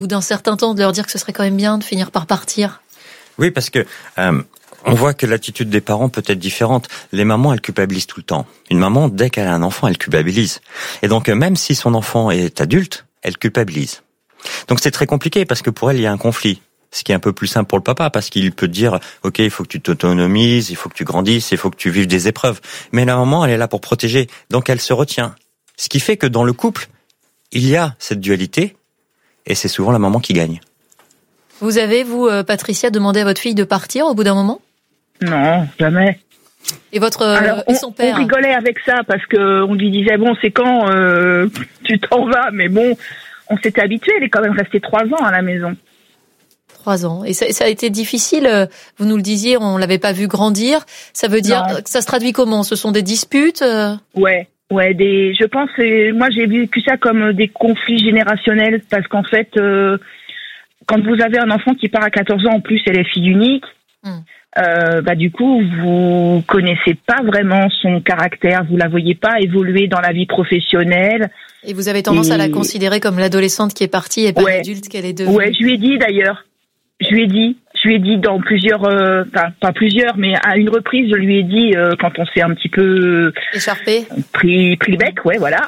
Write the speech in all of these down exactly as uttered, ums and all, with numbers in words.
Ou d'un certain temps, de leur dire que ce serait quand même bien de finir par partir? Oui, parce que euh, on voit que l'attitude des parents peut être différente. Les mamans, elles culpabilisent tout le temps. Une maman, dès qu'elle a un enfant, elle culpabilise. Et donc, même si son enfant est adulte, elle culpabilise. Donc, c'est très compliqué parce que pour elle, il y a un conflit. Ce qui est un peu plus simple pour le papa, parce qu'il peut dire « Ok, il faut que tu t'autonomises, il faut que tu grandisses, il faut que tu vives des épreuves. » Mais la maman, elle est là pour protéger, donc elle se retient. Ce qui fait que dans le couple, il y a cette dualité, et c'est souvent la maman qui gagne. Vous avez, vous, Patricia, demandé à votre fille de partir au bout d'un moment? Non, jamais. Et votre Alors, et on, son père? On rigolait avec ça parce que on lui disait bon, c'est quand euh, tu t'en vas, mais bon, on s'était habitué. Elle est quand même restée trois ans à la maison. Trois ans. Et ça, ça a été difficile. Vous nous le disiez, on l'avait pas vu grandir. Ça veut dire Non. que ça se traduit comment? Ce sont des disputes? Ouais. Ouais, des. Je pense, et moi j'ai vécu ça comme des conflits générationnels parce qu'en fait, euh, quand vous avez un enfant qui part à quatorze ans, en plus elle est fille unique, mm. euh, bah du coup vous connaissez pas vraiment son caractère, vous la voyez pas évoluer dans la vie professionnelle. Et vous avez tendance et... à la considérer comme l'adolescente qui est partie et pas ouais. l'adulte qu'elle est devenue. Ouais, je lui ai dit d'ailleurs, je lui ai dit. Je lui ai dit dans plusieurs, euh, enfin pas plusieurs, mais à une reprise, je lui ai dit euh, quand on s'est un petit peu écharpé, pris, pris le bec, ouais, voilà.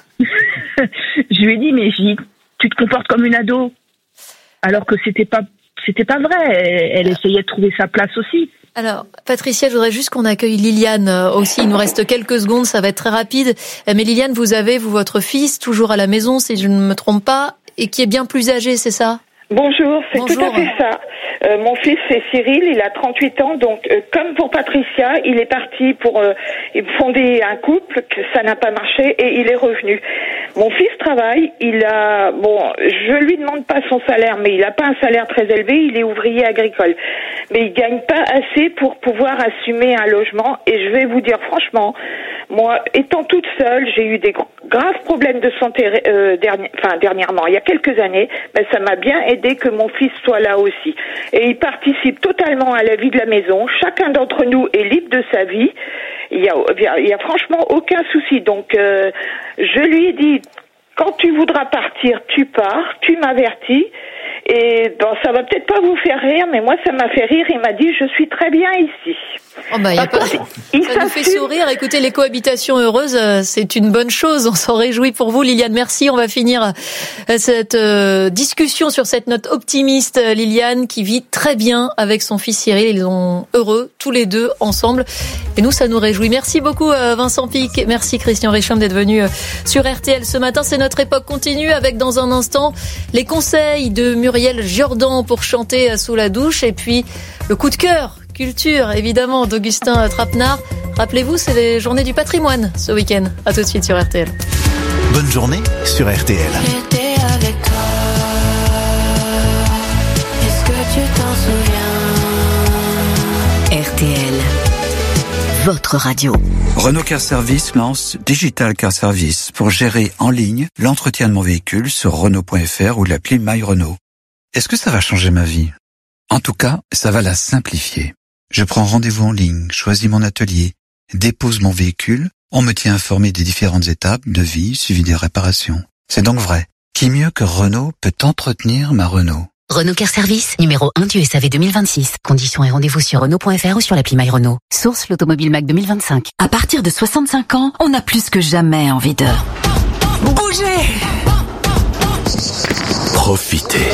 Je lui ai dit, mais j'ai dit, tu te comportes comme une ado, alors que c'était pas, c'était pas vrai. Elle, elle essayait de trouver sa place aussi. Alors, Patricia, je voudrais juste qu'on accueille Liliane aussi. Il nous reste quelques secondes, ça va être très rapide. Mais Liliane, vous avez, vous, votre fils, toujours à la maison, si je ne me trompe pas, et qui est bien plus âgé, c'est ça? Bonjour, c'est Bonjour. Tout à fait ça. Euh, mon fils, c'est Cyril, il a trente-huit ans, donc euh, comme pour Patricia, il est parti pour euh, fonder un couple, que ça n'a pas marché, et il est revenu. Mon fils travaille, il a, bon, je lui demande pas son salaire, mais il n'a pas un salaire très élevé, il est ouvrier agricole. Mais il gagne pas assez pour pouvoir assumer un logement, et je vais vous dire franchement, moi, étant toute seule, j'ai eu des graves problèmes de santé euh, dernier, enfin, dernièrement, il y a quelques années, mais ça m'a bien aidé que mon fils soit là aussi. Et il participe totalement à la vie de la maison. Chacun d'entre nous est libre de sa vie. Il y a, il y a franchement aucun souci. Donc, euh, je lui ai dit, quand tu voudras partir, tu pars, tu m'avertis. Et bon, ça va peut-être pas vous faire rire, mais moi, ça m'a fait rire. Il m'a dit, je suis très bien ici. Oh bah, y a pas... il ça nous fait sourire. Écoutez, les cohabitations heureuses, c'est une bonne chose. On s'en réjouit pour vous, Liliane. Merci. On va finir cette euh, discussion sur cette note optimiste. Liliane, qui vit très bien avec son fils Cyril. Ils sont heureux, tous les deux, ensemble. Et nous, ça nous réjouit. Merci beaucoup, Vincent Pic. Merci, Christian Richomme, d'être venu sur R T L ce matin. C'est Notre Époque continue avec, dans un instant, les conseils de Muriel Jourdan pour chanter sous la douche. Et puis, le coup de cœur culture, évidemment, d'Augustin Trapenard. Rappelez-vous, c'est les journées du patrimoine ce week-end. À tout de suite sur R T L. Bonne journée sur R T L. J'étais avec toi. Est-ce que tu t'en souviens? R T L, votre radio. Renault Car Service lance Digital Car Service pour gérer en ligne l'entretien de mon véhicule sur Renault point F R ou l'appli My Renault. Est-ce que ça va changer ma vie? En tout cas, ça va la simplifier. Je prends rendez-vous en ligne, choisis mon atelier, dépose mon véhicule, on me tient informé des différentes étapes de vie suivi des réparations. C'est donc vrai. Qui mieux que Renault peut entretenir ma Renault? Renault Car Service, numéro un du S A V deux mille vingt-six. Conditions et rendez-vous sur Renault point F R ou sur l'appli My Renault. Source l'Automobile Mac deux mille vingt-cinq. À partir de soixante-cinq ans, on a plus que jamais envie de bouger. Profitez.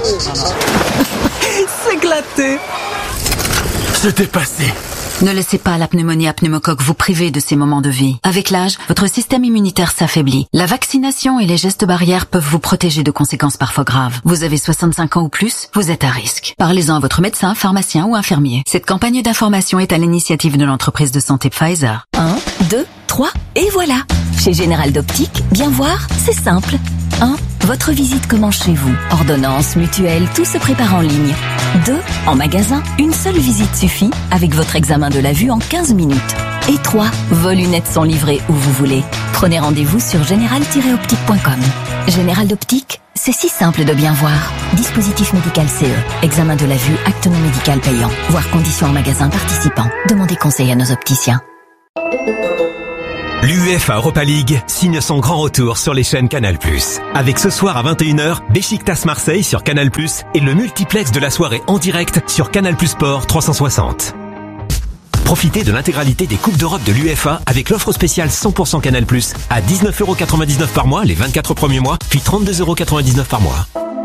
S'éclater. Se dépasser. Ne laissez pas la pneumonie à pneumocoque vous priver de ces moments de vie. Avec l'âge, votre système immunitaire s'affaiblit. La vaccination et les gestes barrières peuvent vous protéger de conséquences parfois graves. Vous avez soixante-cinq ans ou plus, vous êtes à risque. Parlez-en à votre médecin, pharmacien ou infirmier. Cette campagne d'information est à l'initiative de l'entreprise de santé Pfizer. un, deux, trois, et voilà. Chez Général d'Optique, bien voir, c'est simple. un. Votre visite commence chez vous. Ordonnance, mutuelle, tout se prépare en ligne. deux. En magasin, une seule visite suffit avec votre examen de la vue en quinze minutes. Et trois. Vos lunettes sont livrées où vous voulez. Prenez rendez-vous sur général tiret optique point com. Général d'Optique, c'est si simple de bien voir. Dispositif médical C E. Examen de la vue, acte non médical payant. Voir conditions en magasin participant. Demandez conseil à nos opticiens. L'U E F A Europa League signe son grand retour sur les chaînes Canal plus. Avec ce soir à vingt et une heures, Beşiktaş Marseille sur Canal plus et le multiplex de la soirée en direct sur Canal plus Sport trois cent soixante. Profitez de l'intégralité des Coupes d'Europe de l'U E F A avec l'offre spéciale cent pour cent Canal plus à dix-neuf euros quatre-vingt-dix-neuf par mois les vingt-quatre premiers mois, puis trente-deux euros quatre-vingt-dix-neuf par mois.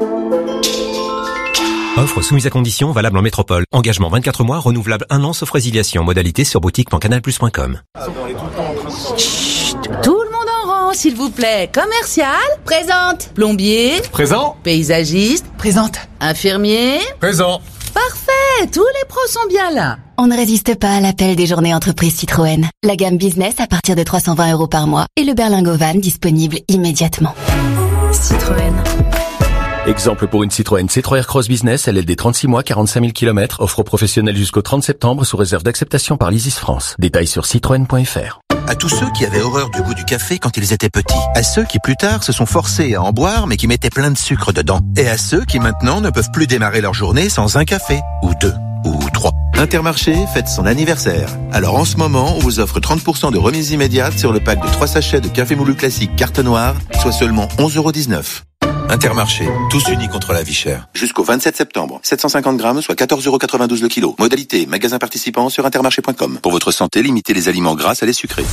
Offre soumise à condition, valable en métropole. Engagement vingt-quatre mois, renouvelable un an sauf résiliation. Modalité sur boutique point canal plus point com. Chut, tout le monde en rang, s'il vous plaît. Commercial, présente. Plombier, Présent. paysagiste, Présente. infirmier. Présent. Parfait, tous les pros sont bien là. On ne résiste pas à l'appel des journées entreprises Citroën. La gamme business à partir de trois cent vingt euros par mois et le berlingot van disponible immédiatement. Citroën. Exemple pour une Citroën C trois Cross Business, L L D trente-six mois, quarante-cinq mille kilomètres, offre professionnelle jusqu'au trente septembre sous réserve d'acceptation par l'Isis France. Détails sur citroën point f r. À tous ceux qui avaient horreur du goût du café quand ils étaient petits. À ceux qui plus tard se sont forcés à en boire mais qui mettaient plein de sucre dedans. Et à ceux qui maintenant ne peuvent plus démarrer leur journée sans un café. Ou deux. Ou trois. Intermarché fête son anniversaire. Alors en ce moment, on vous offre trente pour cent de remise immédiate sur le pack de trois sachets de café moulu classique carte noire, soit seulement onze euros dix-neuf. Intermarché, tous unis contre la vie chère. Jusqu'au vingt-sept septembre, sept cent cinquante grammes, soit quatorze euros quatre-vingt-douze le kilo. Modalité, magasin participant sur intermarché point com. Pour votre santé, limitez les aliments gras à les sucrés.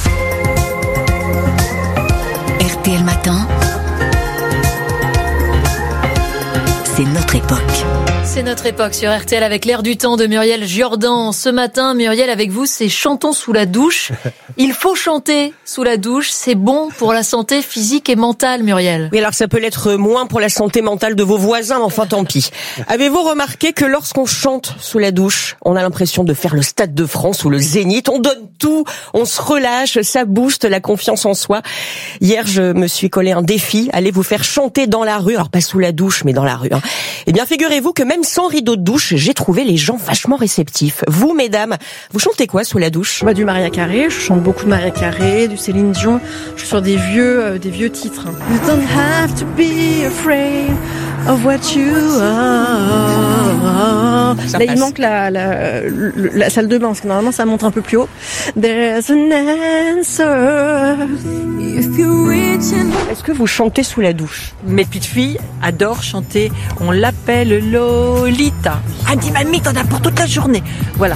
R T L Matin, c'est notre époque. C'est notre époque sur R T L avec l'air du temps de Muriel Jourdan. Ce matin, Muriel, avec vous, c'est chantons sous la douche. Il faut chanter sous la douche, c'est bon pour la santé physique et mentale, Muriel. Oui, alors ça peut l'être moins pour la santé mentale de vos voisins, mais enfin tant pis. Avez-vous remarqué que lorsqu'on chante sous la douche, on a l'impression de faire le Stade de France ou le Zénith, on donne tout, on se relâche, ça booste la confiance en soi. Hier, je me suis collé un défi, allez vous faire chanter dans la rue, alors pas sous la douche, mais dans la rue. Hein. Eh bien, figurez-vous que même sans rideau de douche, j'ai trouvé les gens vachement réceptifs. Vous, mesdames, vous chantez quoi sous la douche ? Bah, du Maria Carré, je chante beaucoup de Maria Carré, du Céline Dion, je suis sur des vieux, euh, des vieux titres. You don't have to be afraid of what you are. Ça Là, passe. Il manque la, la, la, la salle de bain, parce que normalement, ça monte un peu plus haut. There's an answer. If you reach in... Est-ce que vous chantez sous la douche ? Mes petites filles adorent chanter. On l'appelle Lolita. Elle dit mamie, t'en as pour toute la journée. Voilà.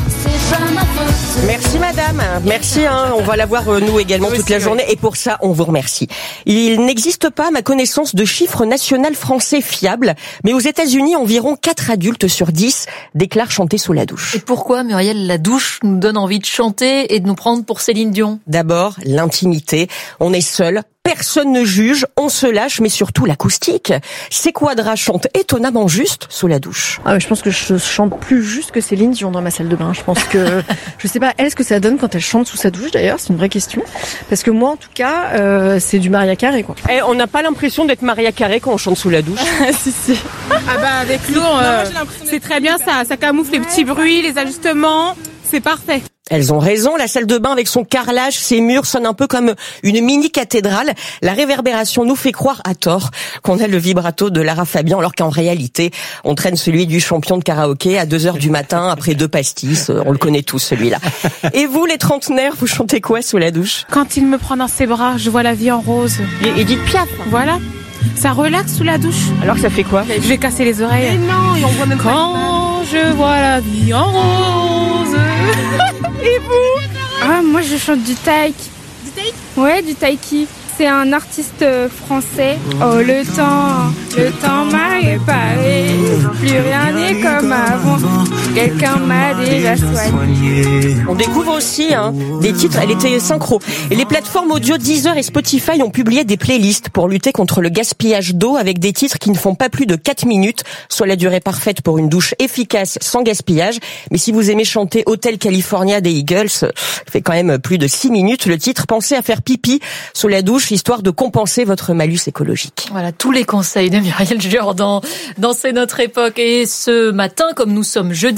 Merci madame. Merci. Hein. On va la voir euh, nous également toute la journée. Et pour ça, on vous remercie. Il n'existe pas, à ma connaissance, de chiffre national français fiable. Mais aux États-Unis, environ quatre adultes sur dix déclarent chanter sous la douche. Et pourquoi, Muriel, la douche nous donne envie de chanter et de nous prendre pour Céline Dion ? D'abord, l'intimité. On est seul. Personne ne juge, on se lâche, mais surtout l'acoustique. Ces quadras chantent étonnamment juste sous la douche. Ah, mais je pense que je chante plus juste que Céline Dion dans ma salle de bain. Je pense que, je sais pas, elle, ce que ça donne quand elle chante sous sa douche d'ailleurs, c'est une vraie question. Parce que moi, en tout cas, euh, c'est du Maria Carré, quoi. Eh, on n'a pas l'impression d'être Maria Carré quand on chante sous la douche. Si, si. Ah bah, avec l'eau, euh, c'est très bien ça. Ça camoufle les petits bruits, les ajustements. C'est parfait. Elles ont raison, la salle de bain avec son carrelage, ses murs sonnent un peu comme une mini-cathédrale. La réverbération nous fait croire à tort qu'on a le vibrato de Lara Fabian, alors qu'en réalité, on traîne celui du champion de karaoké à deux heures du matin après deux pastis. On le connaît tous, celui-là. Et vous, les trentenaires, vous chantez quoi sous la douche ? Quand il me prend dans ses bras, je vois la vie en rose. Et Edith Piaf. Voilà. Ça relaxe sous la douche. Alors ça fait quoi ? Je vais casser les oreilles. Mais non, et on voit même Quand je vois la vie en rose. Et vous ? Ah, moi je chante du taïk. Du taïk ? Ouais, du taïki. C'est un artiste français. Oh, le temps, le temps m'a réparé. Plus rien n'est comme avant. Quelqu'un m'a déjà soigné. On découvre aussi hein, des titres, elle était synchro. Et les plateformes audio Deezer et Spotify ont publié des playlists pour lutter contre le gaspillage d'eau avec des titres qui ne font pas plus de quatre minutes, soit la durée parfaite pour une douche efficace sans gaspillage. Mais si vous aimez chanter Hotel California des Eagles, ça fait quand même plus de six minutes. Le titre, pensez à faire pipi sous la douche, histoire de compenser votre malus écologique. Voilà, tous les conseils de Muriel Jourdan dans C'est notre époque. Et ce matin, comme nous sommes jeudi,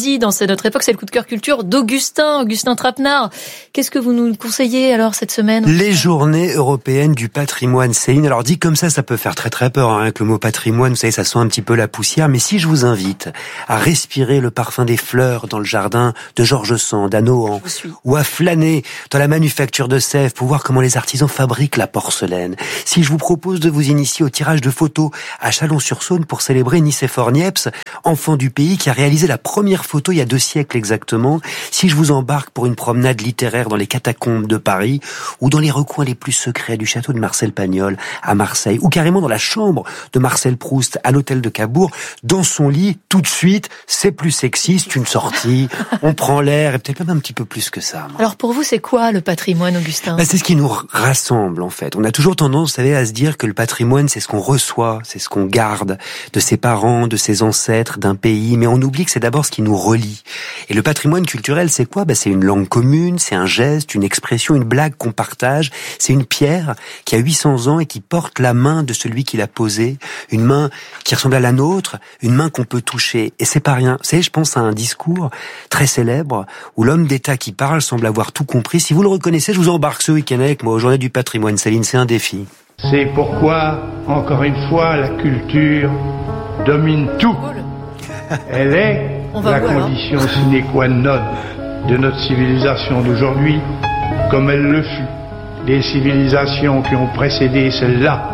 midi dans cette notre époque, c'est le coup de cœur culture d'Augustin, Augustin Trapenard. Qu'est-ce que vous nous conseillez alors cette semaine? Les journées européennes du patrimoine, Céline. Alors dit comme ça, ça peut faire très très peur, hein, avec le mot patrimoine, vous savez, ça sent un petit peu la poussière, mais si je vous invite à respirer le parfum des fleurs dans le jardin de Georges Sand, à Nohant, ou à flâner dans la manufacture de Sèvres pour voir comment les artisans fabriquent la porcelaine, si je vous propose de vous initier au tirage de photos à Chalon-sur-Saône pour célébrer Nicéphore Niepce, enfant du pays qui a réalisé la première photo il y a deux siècles exactement, si je vous embarque pour une promenade littéraire dans les catacombes de Paris ou dans les recoins les plus secrets du château de Marcel Pagnol à Marseille ou carrément dans la chambre de Marcel Proust à l'hôtel de Cabourg, dans son lit, tout de suite, c'est plus sexy, c'est une sortie, on prend l'air et peut-être même un petit peu plus que ça. Alors pour vous, c'est quoi le patrimoine, Augustin? Bah, c'est ce qui nous rassemble en fait. On a toujours tendance, vous savez, à se dire que le patrimoine, c'est ce qu'on reçoit, c'est ce qu'on garde de ses parents, de ses ancêtres, d'un pays, mais on oublie que c'est d'abord ce qui nous relie. Et le patrimoine culturel, c'est quoi? Bah, c'est une langue commune, c'est un geste, une expression, une blague qu'on partage. C'est une pierre qui a huit cents ans et qui porte la main de celui qui l'a posée. Une main qui ressemble à la nôtre, une main qu'on peut toucher. Et c'est pas rien. Vous savez, je pense à un discours très célèbre où l'homme d'État qui parle semble avoir tout compris. Si vous le reconnaissez, je vous embarque ce week-end avec moi aux Journées du patrimoine. Céline, c'est un défi. C'est pourquoi, encore une fois, la culture domine tout. Elle est la condition sine qua non de notre civilisation d'aujourd'hui, comme elle le fut des civilisations qui ont précédé celle-là.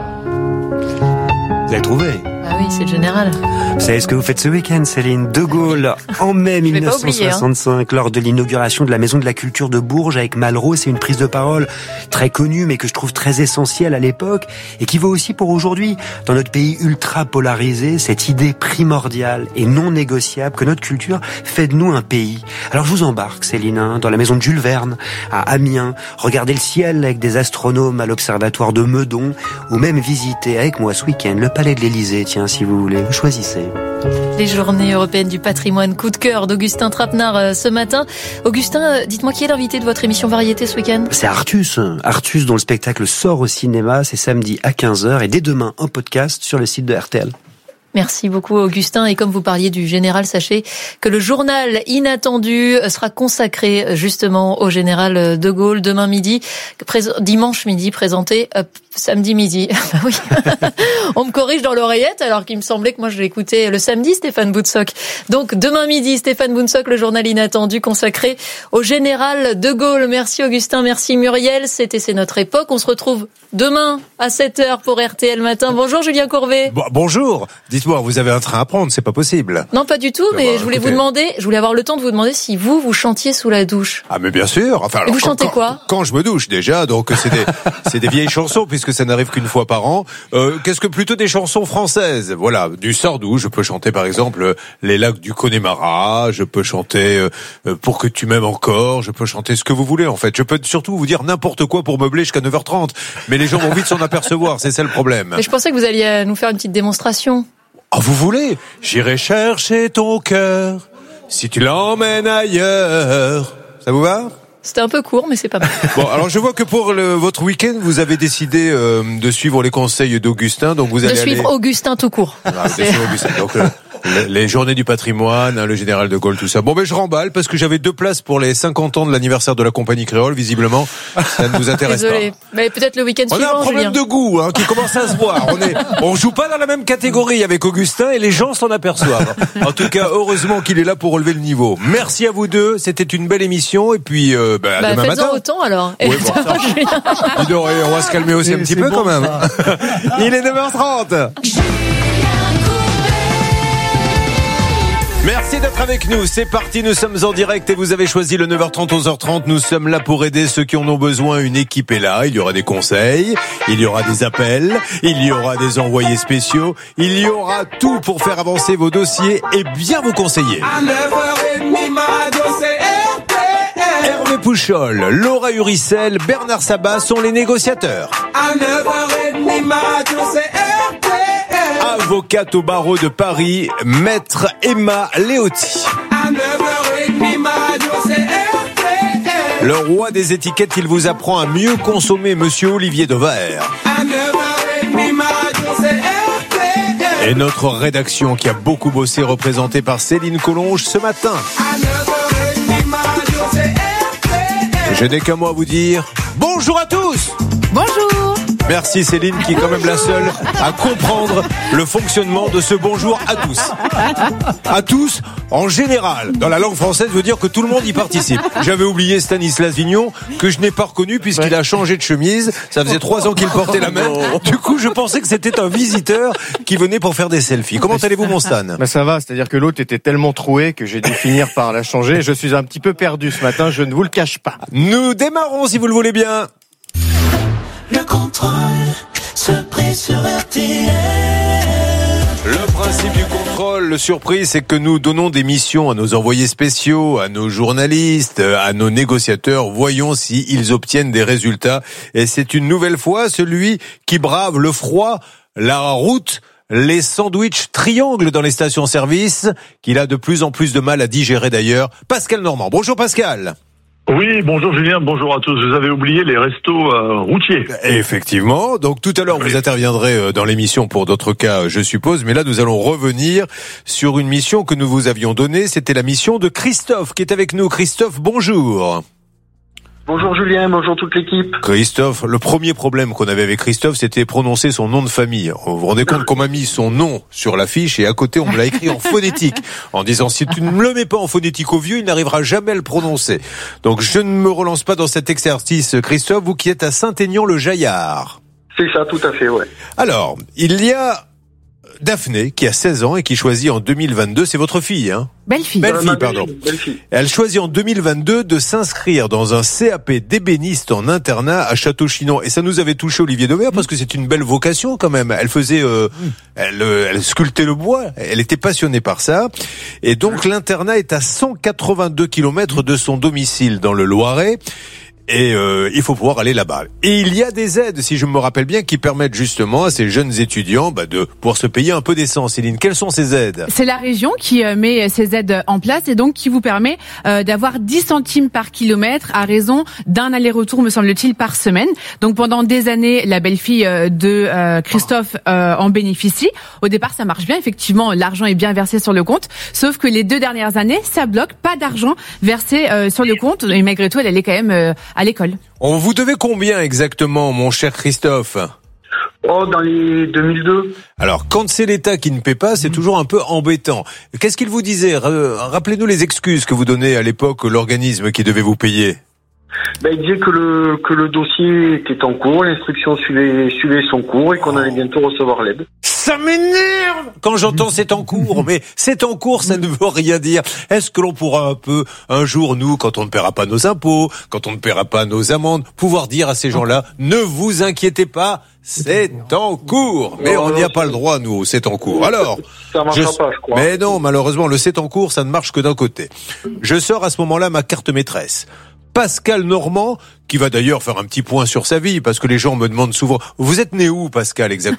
Vous avez trouvé? Ah oui, c'est le général. Vous savez ce que vous faites ce week-end, Céline? De Gaulle, en mai mille neuf cent soixante-cinq, oublier, hein. Lors de l'inauguration de la Maison de la Culture de Bourges avec Malraux, c'est une prise de parole très connue, mais que je trouve très essentielle à l'époque, et qui vaut aussi pour aujourd'hui. Dans notre pays ultra polarisé, cette idée primordiale et non négociable que notre culture fait de nous un pays. Alors je vous embarque, Céline, hein, dans la maison de Jules Verne, à Amiens, regardez le ciel avec des astronomes à l'observatoire de Meudon, ou même visiter avec moi ce week-end le palais de l'Élysée. Tiens, si vous voulez, vous choisissez. Les journées européennes du patrimoine, coup de cœur d'Augustin Trapenard euh, ce matin. Augustin, euh, dites-moi qui est l'invité de votre émission Variété ce week-end? C'est Artus. Artus dont le spectacle sort au cinéma, c'est samedi à quinze heures et dès demain en podcast sur le site de R T L. Merci beaucoup Augustin, et comme vous parliez du général, sachez que le journal Inattendu sera consacré justement au général de Gaulle demain midi, dimanche midi, présenté euh, samedi midi. Oui. On me corrige dans l'oreillette alors qu'il me semblait que moi je l'écoutais le samedi, Stéphane Boutsock. Donc demain midi, Stéphane Boutsock, le journal Inattendu consacré au général de Gaulle. Merci Augustin, merci Muriel, c'était C'est notre époque. On se retrouve demain à sept heures pour R T L Matin. Bonjour Julien Courbet. Bon, bonjour. Dites-moi, vous avez un train à prendre, c'est pas possible. Non, pas du tout, mais bah, je voulais écoutez... vous demander, je voulais avoir le temps de vous demander si vous, vous chantiez sous la douche. Ah, mais bien sûr. Enfin, alors, et vous quand, chantez quand, quoi? Quand je me douche, déjà, donc c'est des, c'est des vieilles chansons, puisque ça n'arrive qu'une fois par an. Euh, qu'est-ce que plutôt des chansons françaises? Voilà, du Sardou, je peux chanter par exemple Les lacs du Connemara, je peux chanter euh, Pour que tu m'aimes encore, je peux chanter ce que vous voulez en fait. Je peux surtout vous dire n'importe quoi pour meubler jusqu'à neuf heures trente. Mais les gens vont vite s'en apercevoir, c'est ça le problème. Mais je pensais que vous alliez nous faire une petite démonstration. Ah, vous voulez? J'irai chercher ton cœur si tu l'emmènes ailleurs. Ça vous va? C'était un peu court, mais c'est pas mal. Bon, alors je vois que pour le, votre week-end, vous avez décidé euh, de suivre les conseils d'Augustin, donc vous de allez suivre aller... Augustin tout court. Ah, de suivre Augustin. Donc, euh, les, les journées du patrimoine, hein, le général de Gaulle, tout ça. Bon, ben je remballe parce que j'avais deux places pour les cinquante ans de l'anniversaire de la compagnie créole. Visiblement, ça ne vous intéresse Désolé. pas. Mais peut-être le week-end on suivant. On a un problème Julien. de goût hein, qui commence à se voir. On est, on joue pas dans la même catégorie avec Augustin et les gens s'en aperçoivent. En tout cas, heureusement qu'il est là pour relever le niveau. Merci à vous deux. C'était une belle émission et puis euh, bah, bah, demain matin. Autant alors. Oui, bon, dis donc, on va se calmer aussi un petit peu bon, quand même. Il est neuf heures trente. Merci d'être avec nous, c'est parti, nous sommes en direct et vous avez choisi le neuf heures trente, onze heures trente, nous sommes là pour aider ceux qui en ont besoin, une équipe est là, il y aura des conseils, il y aura des appels, il y aura des envoyés spéciaux, il y aura tout pour faire avancer vos dossiers et bien vous conseiller. À neuf heures trente, Hervé Pouchol, Laura Uricel, Bernard Sabat sont les négociateurs. À neuf heures trente, avocate au barreau de Paris, maître Emma Léoty. À neuf heures trente, le roi des étiquettes, il vous apprend à mieux consommer, monsieur Olivier Devaert. À neuf heures trente, Et notre rédaction qui a beaucoup bossé, représentée par Céline Collonge ce matin. Je n'ai qu'un mot à vous dire. Bonjour à tous. Bonjour. Merci Céline qui est quand même la seule à comprendre le fonctionnement de ce bonjour à tous. À tous, en général, dans la langue française, veut dire que tout le monde y participe. J'avais oublié Stanislas Vignon, que je n'ai pas reconnu puisqu'il a changé de chemise. Ça faisait trois ans qu'il portait la même. Du coup, je pensais que c'était un visiteur qui venait pour faire des selfies. Comment allez-vous, mon Stan ? Ben ça va, c'est-à-dire que l'autre était tellement troué que j'ai dû finir par la changer. Je suis un petit peu perdu ce matin, je ne vous le cache pas. Nous démarrons si vous le voulez bien. Le contrôle surprise sur R T L. Le principe du contrôle, le surprise, c'est que nous donnons des missions à nos envoyés spéciaux, à nos journalistes, à nos négociateurs. Voyons s'ils obtiennent des résultats. Et c'est une nouvelle fois celui qui brave le froid, la route, les sandwichs triangles dans les stations-service, qu'il a de plus en plus de mal à digérer d'ailleurs. Pascal Normand. Bonjour Pascal. Oui, bonjour Julien, bonjour à tous. Vous avez oublié les restos euh, routiers. Effectivement. Donc tout à l'heure, vous interviendrez dans l'émission pour d'autres cas, je suppose. Mais là, nous allons revenir sur une mission que nous vous avions donnée. C'était la mission de Christophe qui est avec nous. Christophe, bonjour. Bonjour Julien, bonjour toute l'équipe. Christophe, le premier problème qu'on avait avec Christophe, c'était prononcer son nom de famille. Vous vous rendez compte qu'on m'a mis son nom sur l'affiche et à côté on me l'a écrit en phonétique, en disant si tu ne me le mets pas en phonétique au vieux, il n'arrivera jamais à le prononcer. Donc je ne me relance pas dans cet exercice, Christophe, vous qui êtes à Saint-Aignan-le-Jaillard. C'est ça, tout à fait, ouais. Alors, il y a Daphné qui a seize ans et qui choisit en deux mille vingt-deux, c'est votre fille, hein ? Belle-fille. Belle-fille, Euh, pardon. Belle-fille. Elle choisit en deux mille vingt-deux de s'inscrire dans un C A P d'ébéniste en internat à Château-Chinon. Et ça nous avait touché Olivier Dauvert parce que c'est une belle vocation quand même. Elle faisait, euh, elle, euh, elle sculptait le bois. Elle était passionnée par ça. Et donc l'internat est à cent quatre-vingt-deux kilomètres de son domicile dans le Loiret. Et euh, il faut pouvoir aller là-bas. Et il y a des aides, si je me rappelle bien, qui permettent justement à ces jeunes étudiants bah, de pouvoir se payer un peu d'essence. Céline, quelles sont ces aides ? C'est la région qui euh, met ces aides en place et donc qui vous permet euh, d'avoir dix centimes par kilomètre à raison d'un aller-retour, me semble-t-il, par semaine. Donc pendant des années, la belle-fille euh, de euh, Christophe euh, en bénéficie. Au départ, ça marche bien. Effectivement, l'argent est bien versé sur le compte. Sauf que les deux dernières années, ça bloque. Pas d'argent versé euh, sur le compte. Et malgré tout, elle allait quand même... Euh, à l'école. On vous devait combien exactement, mon cher Christophe ? Oh, dans les deux mille deux. Alors, quand c'est l'État qui ne paie pas, c'est toujours un peu embêtant. Qu'est-ce qu'il vous disait ? Rappelez-nous les excuses que vous donnez à l'époque l'organisme qui devait vous payer. Ben, il disait que le que le dossier était en cours, l'instruction suivait suivait son cours et qu'on allait bientôt recevoir l'aide. Ça m'énerve quand j'entends c'est en cours, mais c'est en cours, ça ne veut rien dire. Est-ce que l'on pourra un peu, un jour, nous, quand on ne paiera pas nos impôts, quand on ne paiera pas nos amendes, pouvoir dire à ces gens-là, ne vous inquiétez pas, c'est en cours. Mais on n'y a pas le droit, nous, c'est en cours. Alors, ça marchera je... pas, je crois. Mais non, malheureusement, le c'est en cours, ça ne marche que d'un côté. Je sors à ce moment-là ma carte maîtresse. Pascal Normand, qui va d'ailleurs faire un petit point sur sa vie, parce que les gens me demandent souvent, vous êtes né où, Pascal, exactement ?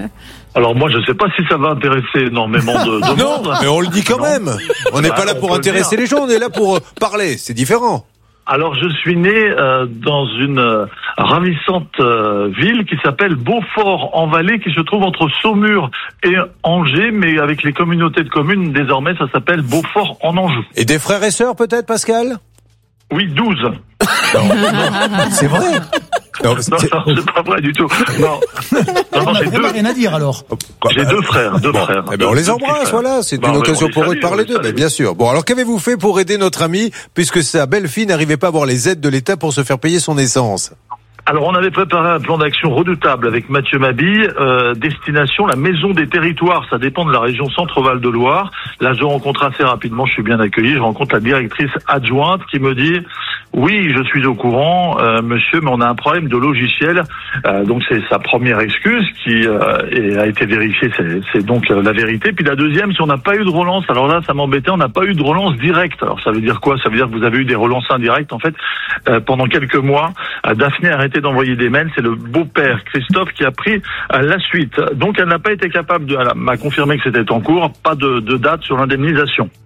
Alors moi, je sais pas si ça va intéresser énormément de, de non, monde. Mais on le dit quand non. même. On n'est bah, pas là pour intéresser les gens, on est là pour euh, parler, c'est différent. Alors je suis né euh, dans une euh, ravissante euh, ville qui s'appelle Beaufort-en-Vallée, qui se trouve entre Saumur et Angers, mais avec les communautés de communes, désormais ça s'appelle Beaufort-en-Anjou. Et des frères et sœurs peut-être, Pascal ? Oui, douze. Non, non, c'est vrai. Non, non, c'est pas vrai du tout. Non, non, non j'ai deux. rien à dire alors. J'ai deux frères, deux bon, frères. Eh ben on les embrasse, voilà. C'est bah, une occasion pour eux de salue, parler d'eux, mais bien sûr. Bon, alors qu'avez-vous fait pour aider notre ami, puisque sa belle-fille n'arrivait pas à avoir les aides de l'État pour se faire payer son essence ? Alors, on avait préparé un plan d'action redoutable avec Mathieu Mabille, euh, destination la Maison des Territoires. Ça dépend de la région Centre-Val de Loire. Là, je rencontre assez rapidement, je suis bien accueilli. Je rencontre la directrice adjointe qui me dit « Oui, je suis au courant, euh, monsieur, mais on a un problème de logiciel. Euh, » Donc, c'est sa première excuse qui euh, a été vérifiée. C'est, c'est donc euh, la vérité. Puis la deuxième, si on n'a pas eu de relance, alors là, ça m'embêtait, on n'a pas eu de relance directe. Alors, ça veut dire quoi ? Ça veut dire que vous avez eu des relances indirectes. En fait, euh, pendant quelques mois, euh, Daphné a arrêté d'envoyer des mails, c'est le beau-père Christophe qui a pris euh, la suite. Donc elle n'a pas été capable de, elle m'a confirmé que c'était en cours, pas de, de date sur l'indemnisation.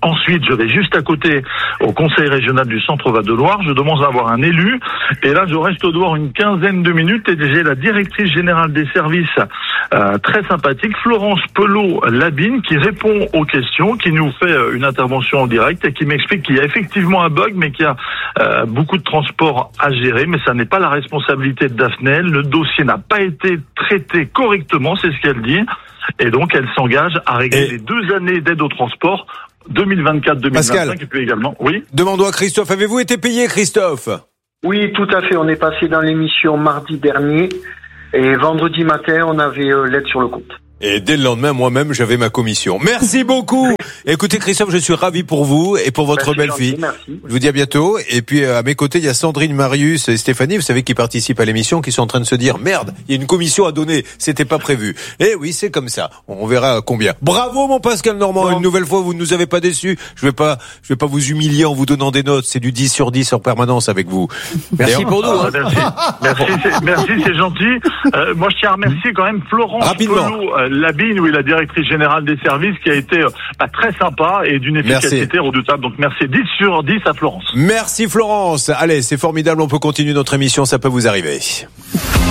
Ensuite, je vais juste à côté au conseil régional du Centre-Val de Loire. Je demande à avoir un élu. Et là, je reste au devoir une quinzaine de minutes et j'ai la directrice générale des services euh, très sympathique, Florence Pelot-Labine, qui répond aux questions, qui nous fait euh, une intervention en direct et qui m'explique qu'il y a effectivement un bug, mais qu'il y a euh, beaucoup de transports à gérer. Mais ça n'est pas la responsabilité de Daphné. Le dossier n'a pas été traité correctement, c'est ce qu'elle dit. Et donc, elle s'engage à régler et... les deux années d'aide au transport deux mille vingt-quatre deux mille vingt-cinq. Pascal, et puis également, oui. Demandons à Christophe, avez-vous été payé, Christophe? Oui, tout à fait. On est passé dans l'émission mardi dernier et vendredi matin, on avait euh, l'aide sur le compte. Et dès le lendemain, moi-même, j'avais ma commission. Merci beaucoup. Écoutez, Christophe, je suis ravi pour vous et pour votre belle-fille. Je vous dis à bientôt. Et puis, à mes côtés, il y a Sandrine, Marius et Stéphanie, vous savez, qui participent à l'émission, qui sont en train de se dire, merde, il y a une commission à donner. C'était pas prévu. Eh oui, c'est comme ça. On verra combien. Bravo, mon Pascal Normand. Bon. Une nouvelle fois, vous ne nous avez pas déçus. Je vais pas, je vais pas vous humilier en vous donnant des notes. C'est du dix sur dix en permanence avec vous. Merci pour nous. Ah, hein. Merci. Merci, c'est, merci, c'est gentil. Euh, moi, je tiens à remercier quand même Florence Pelot-Labine, oui, la directrice générale des services, qui a été euh, très sympa et d'une efficacité merci. redoutable. Donc merci dix sur dix à Florence. Merci Florence. Allez, c'est formidable, on peut continuer notre émission, ça peut vous arriver.